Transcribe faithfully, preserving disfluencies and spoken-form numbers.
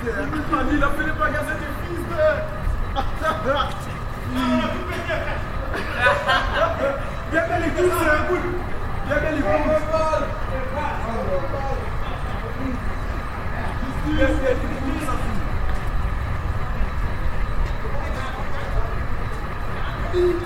Il a fait les magasins des fils de... Viens bien les coups, c'est un bout. Viens bien les coups. Viens bien les coups, ça fout.